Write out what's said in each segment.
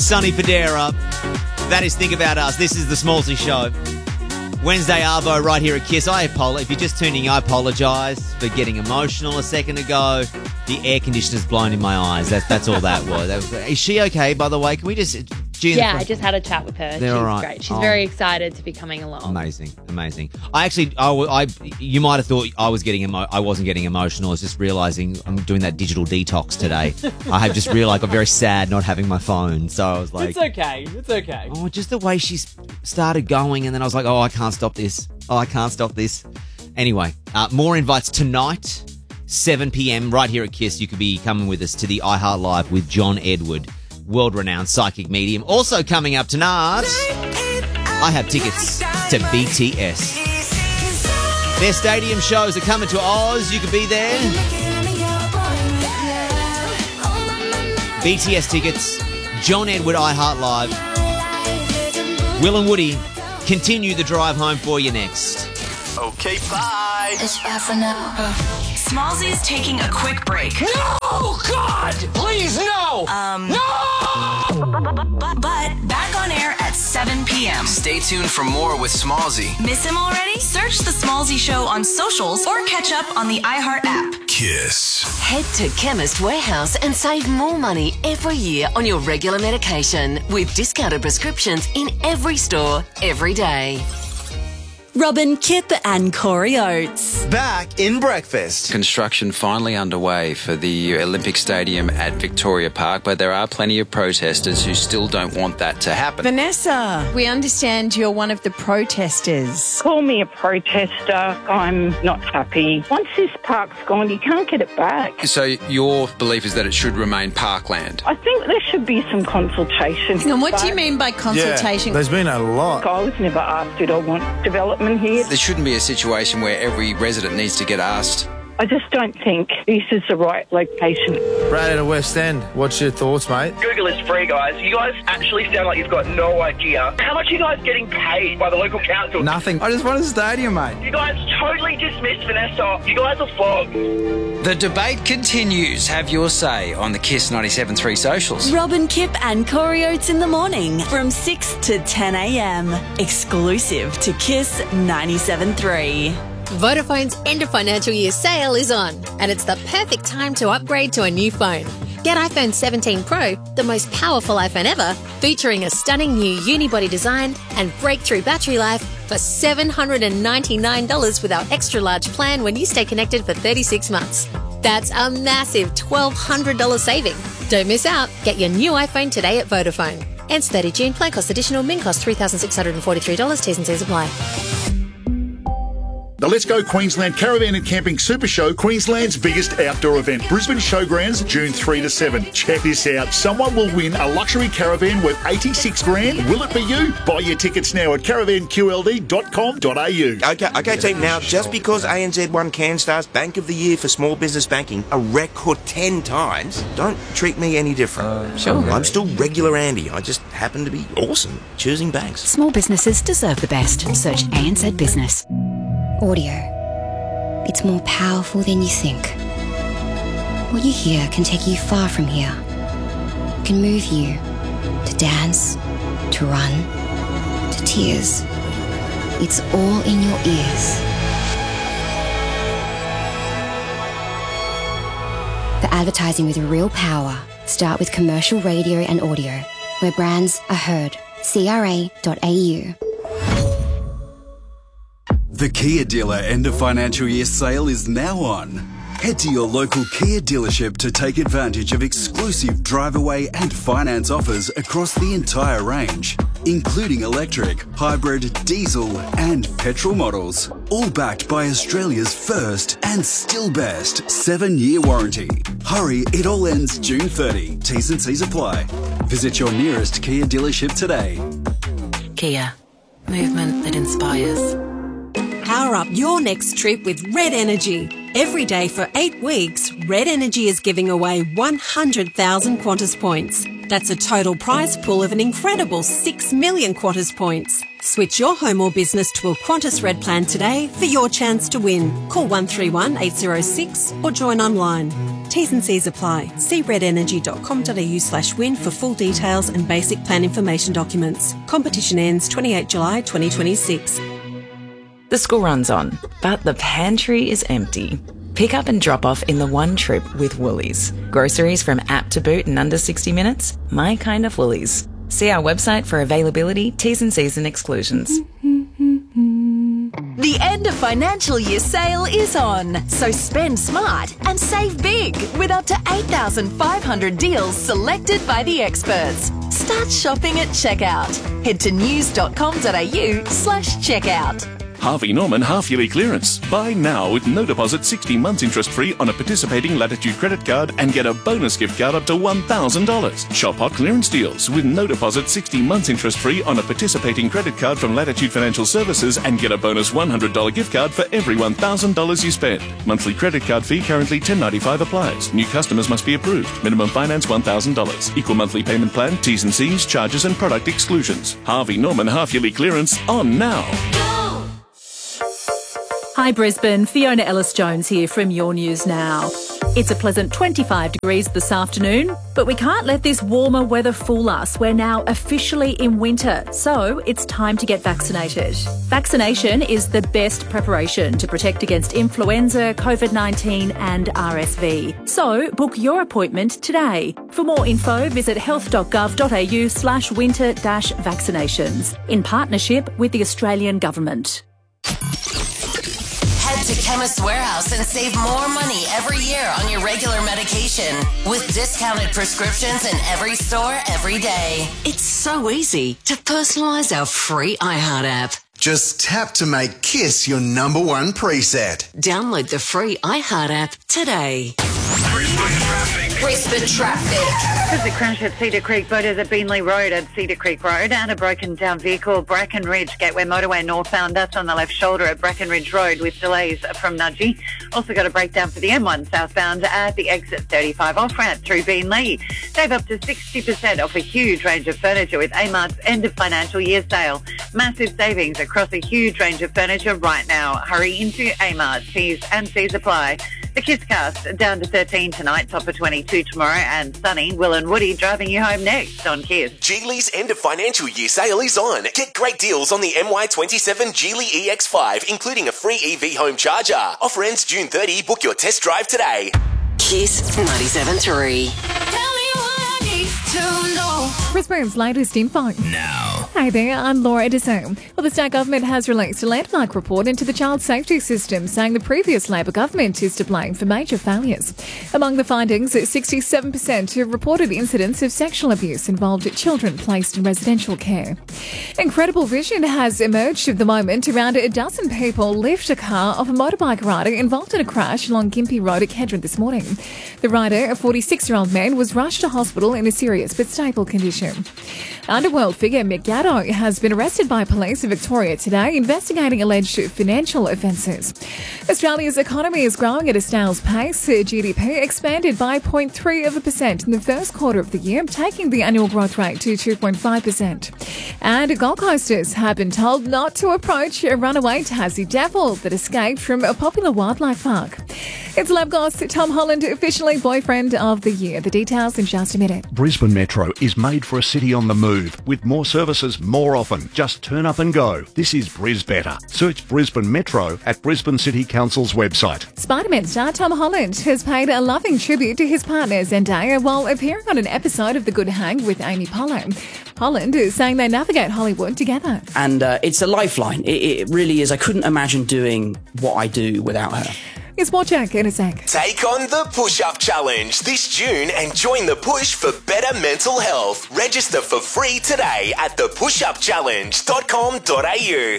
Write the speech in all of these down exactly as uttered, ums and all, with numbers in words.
Sonny Fodera. That is Think About Us. This is the Smallsy Show. Wednesday Arvo right here at Kiss. I apologize. If you're just tuning in, I apologise for getting emotional a second ago. The air conditioner's blown in my eyes. That's that's all that was. That was. Is she okay, by the way? Can we just... Gina, yeah, I just had a chat with her. They're She's all right. great. She's Oh. very excited to be coming along. Amazing, amazing. I actually, I, I, you might have thought I was getting emo- I wasn't getting emotional. I was just realising I'm doing that digital detox today. I have just realised I'm very sad not having my phone. So I was like... It's okay. It's okay. Oh, just the way she started going, and then I was like, oh, I can't stop this. Oh, I can't stop this. Anyway, uh, more invites tonight, seven p.m, right here at Kiss. You could be coming with us to the iHeart Live with John Edward, world-renowned psychic medium. Also coming up tonight, I have tickets to B T S. Their stadium shows are coming to Oz. You could be there. B T S tickets, John Edward iHeart Live. Will and Woody continue the drive home for you next. Okay, bye. It's bad for now. Smallsy's taking a quick break. No, God, please, no. Um, no! But, but back on air at seven p.m. Stay tuned for more with Smallsy. Miss him already? Search The Smallsy Show on socials or catch up on the iHeart app. Kiss. Head to Chemist Warehouse and save more money every year on your regular medication with discounted prescriptions in every store, every day. Robin Kip and Corey Oates. Back in breakfast. Construction finally underway for the Olympic Stadium at Victoria Park, but there are plenty of protesters who still don't want that to happen. Vanessa, we understand you're one of the protesters. Call me a protester. I'm not happy. Once this park's gone, you can't get it back. So your belief is that it should remain parkland? I think there should be some consultation. And what do you mean by consultation? Yeah, there's been a lot. I was never asked, did I want development here? There shouldn't be a situation where every resident needs to get asked. I just don't think this is the right location. Brad at West End, what's your thoughts, mate? Google is free, guys. You guys actually sound like you've got no idea. How much are you guys getting paid by the local council? Nothing. I just want a stadium, mate. You guys totally dismissed Vanessa. You guys are flogged. The debate continues. Have your say on the Kiss ninety-seven point three socials. Robin Kip and Corey Oates in the morning from six to ten a.m. Exclusive to Kiss ninety-seven point three. Vodafone's end of financial year sale is on, and it's the perfect time to upgrade to a new phone. Get iPhone seventeen Pro, the most powerful iPhone ever, featuring a stunning new unibody design and breakthrough battery life for seven hundred ninety-nine dollars with our extra large plan when you stay connected for thirty-six months. That's a massive twelve hundred dollars saving. Don't miss out. Get your new iPhone today at Vodafone. Ends thirtieth of June. Plan cost additional. Min cost three thousand six hundred forty-three dollars. T's and C's apply. The Let's Go Queensland Caravan and Camping Super Show, Queensland's biggest outdoor event. Brisbane Showgrounds, June third to seventh. Check this out. Someone will win a luxury caravan worth eighty-six grand. Will it be you? Buy your tickets now at caravan q l d dot com dot a u. Okay, okay, team. Now, just because A N Z won CanStar's Bank of the Year for small business banking a record ten times, don't treat me any different. Uh, sure. I'm still regular Andy. I just happen to be awesome choosing banks. Small businesses deserve the best. Search A N Z Business. Audio. It's more powerful than you think. What you hear can take you far from here. It can move you to dance, to run, to tears. It's all in your ears. For advertising with real power, start with commercial radio and audio, where brands are heard. C R A dot A U. The Kia Dealer end of financial year sale is now on. Head to your local Kia dealership to take advantage of exclusive drive-away and finance offers across the entire range, including electric, hybrid, diesel and petrol models, all backed by Australia's first and still best seven-year warranty. Hurry, it all ends June thirtieth. T's and C's apply. Visit your nearest Kia dealership today. Kia. Movement that inspires. Power up your next trip with Red Energy. Every day for eight weeks, Red Energy is giving away one hundred thousand Qantas points. That's a total prize pool of an incredible six million Qantas points. Switch your home or business to a Qantas Red plan today for your chance to win. Call one three one eight zero six or join online. T's and C's apply. See redenergy.com.au slash win for full details and basic plan information documents. Competition ends twenty-eighth of July twenty twenty-six. The school run's on, but the pantry is empty. Pick up and drop off in the one trip with Woolies. Groceries from app to boot in under sixty minutes? My kind of Woolies. See our website for availability, T's and C's and exclusions. The end of financial year sale is on, so spend smart and save big with up to eight thousand five hundred deals selected by the experts. Start shopping at checkout. Head to news.com.au slash checkout. Harvey Norman half-yearly clearance. Buy now with no deposit, sixty months interest-free on a participating Latitude credit card and get a bonus gift card up to one thousand dollars. Shop hot clearance deals with no deposit, sixty months interest-free on a participating credit card from Latitude Financial Services and get a bonus one hundred dollars gift card for every one thousand dollars you spend. Monthly credit card fee currently ten dollars ninety-five applies. New customers must be approved. Minimum finance one thousand dollars. Equal monthly payment plan, T's and C's, charges and product exclusions. Harvey Norman half-yearly clearance on now. Hi Brisbane, Fiona Ellis-Jones here from Your News Now. It's a pleasant twenty-five degrees this afternoon, but we can't let this warmer weather fool us. We're now officially in winter, so it's time to get vaccinated. Vaccination is the best preparation to protect against influenza, COVID nineteen and R S V. So book your appointment today. For more info, visit health.gov.au slash winter dash vaccinations in partnership with the Australian Government. Head to Chemist Warehouse and save more money every year on your regular medication with discounted prescriptions in every store every day. It's so easy to personalise our free iHeart app. Just tap to make KISS your number one preset. Download the free iHeart app today. Brisbane traffic. There's a crash at Cedar Creek, boaters at Beanley Road at Cedar Creek Road, and a broken down vehicle, Bracken Ridge Gateway Motorway northbound. That's on the left shoulder at Bracken Ridge Road with delays from Nudgee. Also got a breakdown for the M one southbound at the exit thirty-five off ramp through Beanley. Save up to sixty percent off a huge range of furniture with Amart's end of financial year sale. Massive savings across a huge range of furniture right now. Hurry into Amart. T's and C's apply. The KISScast down to thirteen tonight, top of twenty-two tomorrow, and sunny. Will and Woody driving you home next on KISS. Geely's end of financial year sale is on. Get great deals on the M Y twenty-seven Geely E X five, including a free E V home charger. Offer ends June thirtieth. Book your test drive today. KISS ninety-seven point three. Brisbane's latest info. Now. Hey there, I'm Laura Edison. Well, the state government has released a landmark report into the child safety system, saying the previous Labor government is to blame for major failures. Among the findings, sixty-seven percent of reported incidents of sexual abuse involved children placed in residential care. Incredible vision has emerged of the moment around a dozen people lift a car off a motorbike rider involved in a crash along Gympie Road at Kedron this morning. The rider, a forty-six-year-old man, was rushed to hospital in a serious but stable condition. Underworld figure Mick Gatto has been arrested by police in Victoria today, investigating alleged financial offences. Australia's economy is growing at a snail's pace. G D P expanded by zero point three of a percent in the first quarter of the year, taking the annual growth rate to two point five percent. And Gold Coasters have been told not to approach a runaway Tassie devil that escaped from a popular wildlife park. It's Labgos, Tom Holland, officially boyfriend of the year. The details in just a minute. Brisbane Metro is made for a city on the move, with more services more often. Just turn up and go. This is Bris Better. Search Brisbane Metro at Brisbane City Council's website. Spider-Man star Tom Holland has paid a loving tribute to his partner Zendaya while appearing on an episode of The Good Hang with Amy Poehler. Holland is saying they navigate Hollywood together. And uh, it's a lifeline. It, it really is. I couldn't imagine doing what I do without her. It's more Jack in a sec. Take on the Push-Up Challenge this June and join the push for better mental health. Register for free today at the push up challenge dot com dot a u.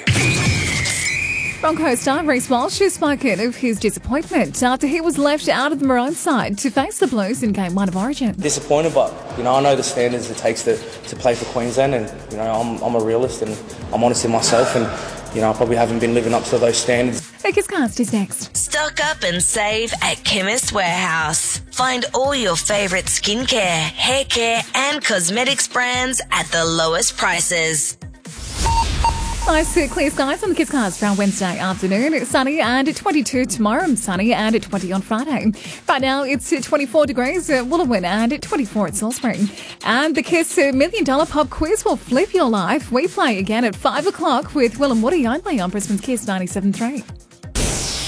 Broncos star Reece Walsh has spoken of his disappointment after he was left out of the Maroons side to face the Blues in Game one of Origin. Disappointed, but you know I know the standards it takes to, to play for Queensland, and you know I'm, I'm a realist and I'm honest in myself, and you know I probably haven't been living up to those standards. The KISScast is next. Stock up and save at Chemist Warehouse. Find all your favourite skincare, hair care and cosmetics brands at the lowest prices. Nice uh, clear skies on the Kiss Cars for our Wednesday afternoon. It's sunny and at twenty-two tomorrow, sunny and at twenty on Friday. Right now it's at twenty-four degrees at Wooloowin and at twenty-four at Salisbury. And the Kiss uh, Million Dollar Pop Quiz will flip your life. We play again at five o'clock with Will and Woody only on Brisbane's Kiss ninety-seven point three.